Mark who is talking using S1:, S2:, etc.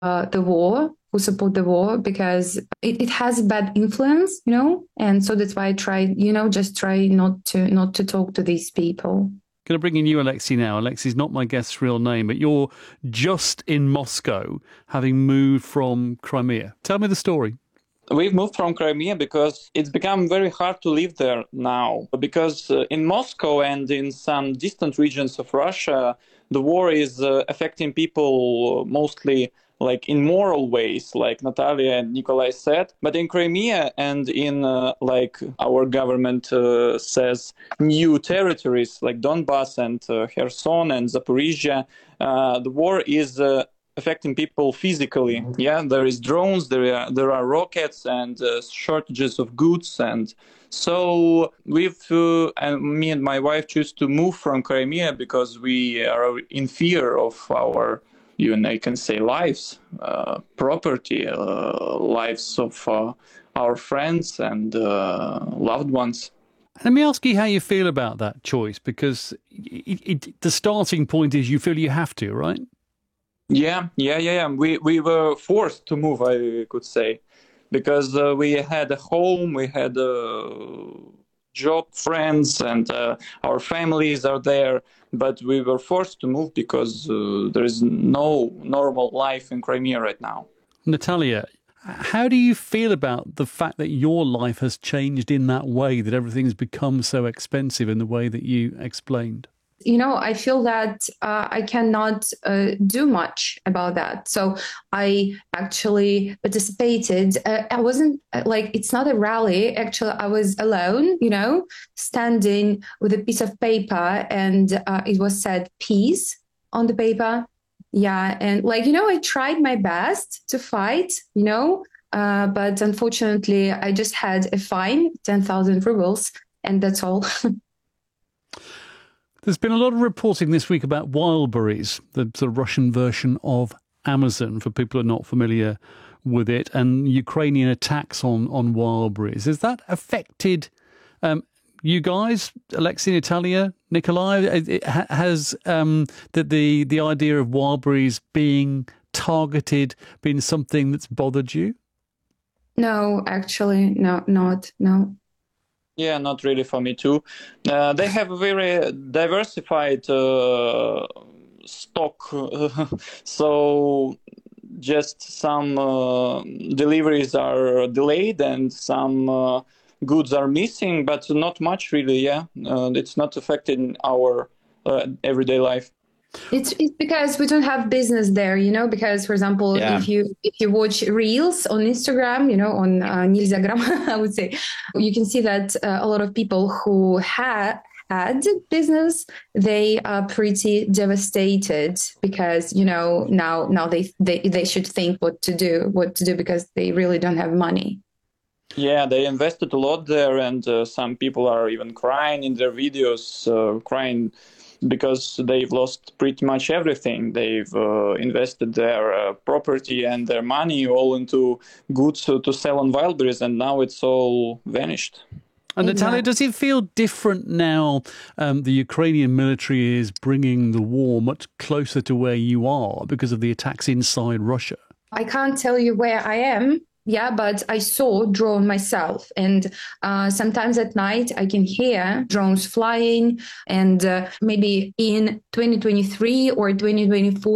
S1: the war, who support the war, because it has a bad influence, and so that's why I try, just try not to talk to these people.
S2: Going to bring in you, Alexei, now. Alexei's not my guest's real name, but you're just in Moscow, having moved from Crimea. Tell me the story.
S3: We've moved from Crimea because it's become very hard to live there now. Because in Moscow and in some distant regions of Russia, the war is affecting people mostly like in moral ways, like Natalia and Nikolai said. But in Crimea and in like our government says, new territories like Donbass and Kherson and Zaporizhia, the war is affecting people physically. Yeah, there is drones, there are rockets and shortages of goods, and so we've and me and my wife choose to move from Crimea because we are in fear of our, even I can say, lives, property, lives of our friends and loved ones.
S2: Let me ask you how you feel about that choice, because the starting point is you feel you have to, right?
S3: Yeah. We were forced to move, I could say, because we had a home, we had a job, friends, and our families are there. But we were forced to move because there is no normal life in Crimea right now.
S2: Natalia, how do you feel about the fact that your life has changed in that way, that everything's become so expensive in the way that you explained?
S1: I feel that I cannot do much about that. So I actually participated. I wasn't like, it's not a rally. Actually, I was alone, standing with a piece of paper, and it was said peace on the paper. Yeah. And I tried my best to fight, but unfortunately, I just had a fine, 10,000 rubles, and that's all.
S2: There's been a lot of reporting this week about Wildberries, the sort of Russian version of Amazon, for people who are not familiar with it, and Ukrainian attacks on Wildberries. Has that affected you guys, Alexei, Natalia, Nikolai? Has the idea of Wildberries being targeted been something that's bothered you?
S1: No, actually, no.
S3: Yeah, not really for me too. They have a very diversified stock, so just some deliveries are delayed and some goods are missing, but not much really. Yeah, it's not affecting our everyday life.
S1: It's because we don't have business there, because, for example,
S3: Yeah.
S1: if you watch reels on Instagram, on Nilzagram, I would say, you can see that a lot of people who had business, they are pretty devastated because, now they should think what to do because they really don't have money.
S3: Yeah, they invested a lot there, and some people are even crying in their videos, crying because they've lost pretty much everything. They've invested their property and their money all into goods to sell on Wildberries, and now it's all vanished.
S2: And Natalia, does it feel different now? The Ukrainian military is bringing the war much closer to where you are because of the attacks inside Russia.
S1: I can't tell you where I am. Yeah, but I saw drone myself, and sometimes at night I can hear drones flying, and maybe in 2023 or 2024